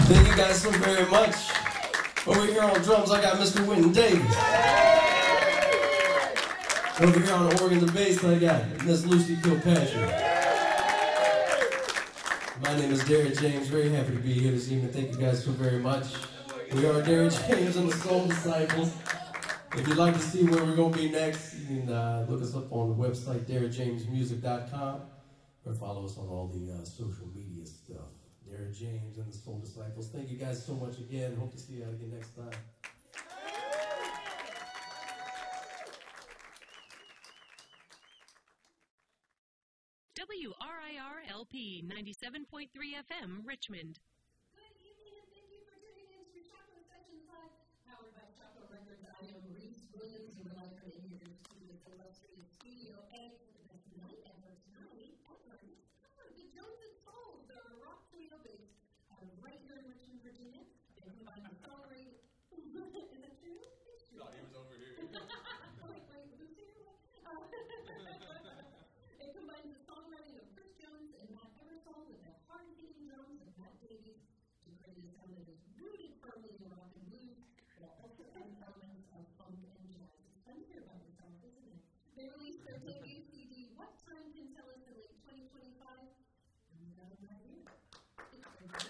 Thank you guys so very much. Over here on drums, I got Mr. Winton Davis. Over here on the organ and bass, I got Miss Lucy Kilpatrick. My name is Derek James. Very happy to be here this evening. Thank you guys so very much. We are Derek James and the Soul Disciples. If you'd like to see where we're going to be next, you can look us up on the website, DerekJamesMusic.com, or follow us on all the social media stuff. Derek James and the Soul Disciples. Thank you guys so much again. Hope to see you out again next time. WRIR-LP 97.3 FM, Richmond. Good evening, and thank you for tuning in to Chocolate Section 5, powered by Chocolate Records. I am Reese Williams, and we'd like to introduce to this illustrious Studio A for the best night ever tonight. The Joneses Souls, the rock trio based right here in Richmond, Virginia. They combine our songwriting. Is that true? It's true. No, he was over here. Wait, who's here? It combines the songwriting of Chris Jones and Matt Eversole with the hard-hitting drums of Matt Davies to create a sound that is rooted firmly in rock and blues, but also has elements of funk and jazz. It's fun to hear about this song, isn't it? They released their debut CD, What Time Can Tell Us, in late 2025, and we got them right here.